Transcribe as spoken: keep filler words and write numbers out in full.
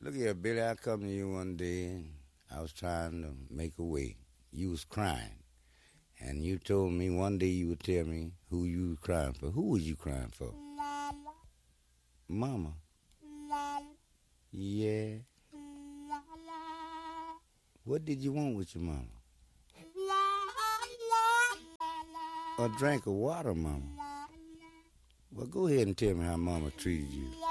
Look here, Billy, I come to you one day and I was trying to make a way. You was crying. And you told me one day you would tell me who you was crying for. Who was you crying for? Mama. Mama. Mama. Yeah. Mama. What did you want with your mama? Mama. A drink of water, mama. Mama. Well, go ahead and tell me how mama treated you.